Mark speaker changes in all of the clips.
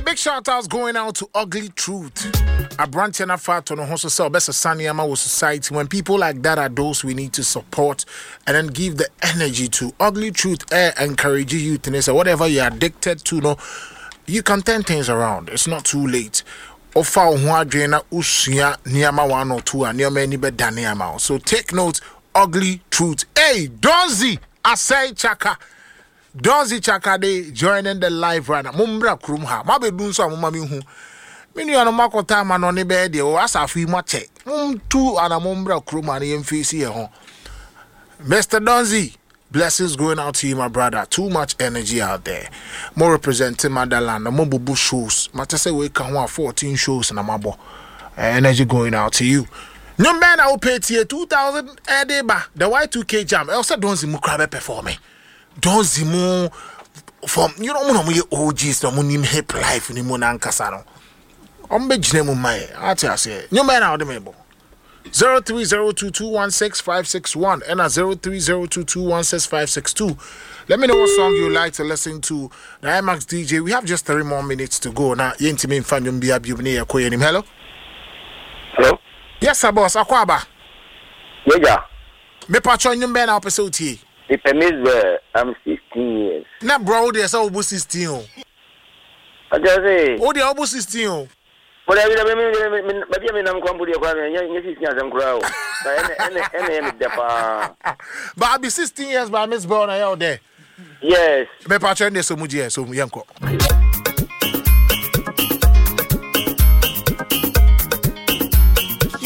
Speaker 1: big shout outs going out to Ugly Truth. A branch and a fat on a host of best Sanyama was society. When people like that are those we need to support and then give the energy to. Ugly Truth encourage you to say whatever you're addicted to, no, you can turn things around. It's not too late. Ofa Huadrena Usia Niama 1 or 2 and Niama any Daniama. So take note, Ugly Truth. Hey, Donzi, Asai Chaka. Donzi Chaka de joining the live right now. Mumbra Krumha. Mabe Dunso Mumami Hu. Mini on a Mako time and on the bed, or Asafi Mate. Two and a Mumbra Krumha and MFC. Mr. Donzi, blessings going out to you, my brother. Too much energy out there. More representing Motherland, the Mobubu shows. Matase we can want 14 shows in a mabo. Energy going out to you. No man, I will pay to you 2,000 a day. The Y2K jam. I also don't see Mukrabe performing. Don't see more from you know, when OGs, no money hip life, ni mona ankasano. Ombejine mu mai. Ati ase. No man, I will mebo. 0302216561 and 0302216562. Let me know what song you like to listen to. The IMAX DJ. We have just 3 more minutes to go. Now, yentimi mfanyum biya biyubni ya koye nim. Hello.
Speaker 2: Hello.
Speaker 1: Yes, sir, boss. Akwaba.
Speaker 2: Yeah.
Speaker 1: Me patron nyumbe na opese uti.
Speaker 2: I'm 16 years.
Speaker 1: Na bro, there's almost 16.
Speaker 2: I just say.
Speaker 1: Oh, they almost 16.
Speaker 2: But I mean, I'm Kwambudi.
Speaker 1: But I'll be 16 years by Miss Brown out there.
Speaker 2: Yes.
Speaker 1: Me patron de so muji so yanko.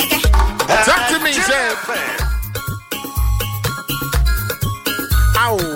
Speaker 1: Talk to me, Jeff. Ow.